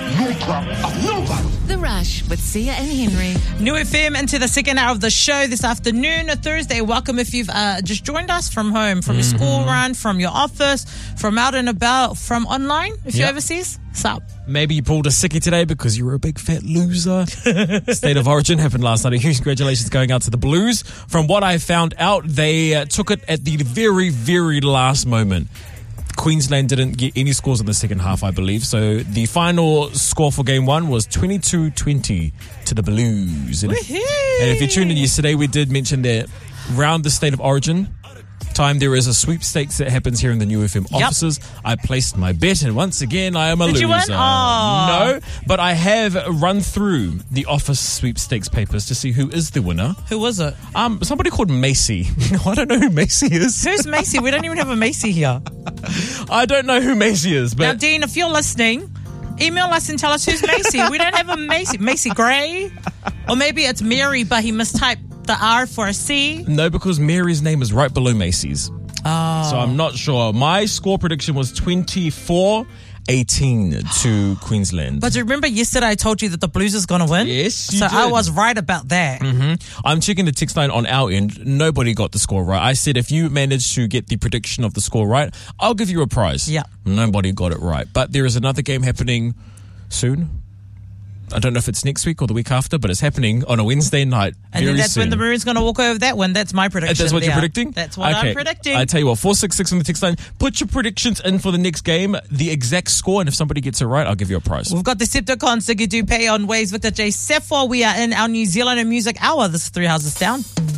The Rush with Sia and Henry. New FM into the second hour of the show this afternoon, Thursday. Welcome if you've just joined us from home, from your school run, from your office, from out and about, from online, if you're overseas. What's up? Maybe you pulled a sickie today because you were a big fat loser. State of Origin happened last night. A huge congratulations going out to the Blues. From what I found out, they took it at the very, very last moment. Queensland didn't get any scores in the second half, I believe. So the final score for game one was 22-20 to the Blues. And if you tuned in yesterday, we did mention that round the State of Origin time, there is a sweepstakes that happens here in the New FM offices. I placed my bet, and once again, I am a loser. Did you win? No, but I have run through the office sweepstakes papers to see who is the winner. Who was it? Somebody called Macy. I don't know who Macy is. Who's Macy? We don't even have a Macy here. I don't know who Macy is. But now, Dean, if you're listening, email us and tell us who's Macy. We don't have a Macy. Macy Gray? Or maybe it's Mary, but he mistyped the R for a C. No, because Mary's name is right below Macy's. Oh. So I'm not sure. My score prediction was 24-18 to Queensland. But remember yesterday I told you that the Blues is going to win? Yes, you So did. I was right about that. I'm checking the text line on our end. Nobody got the score right. I said if you manage to get the prediction of the score right, I'll give you a prize. Yeah. Nobody got it right. But there is another game happening soon. I don't know if it's next week or the week after, but it's happening on a Wednesday night. And then that's when the Maroons going to walk over that one. That's my prediction. That's what you're predicting? That's what I'm predicting. I tell you what, 466 on the text line. Put your predictions in for the next game, the exact score, and if somebody gets it right, I'll give you a prize. We've got Decepticons, Siggy Do Pay on Waves, Victor J. Sefor. We are in our New Zealand and Music Hour. This is 3 Houses Down.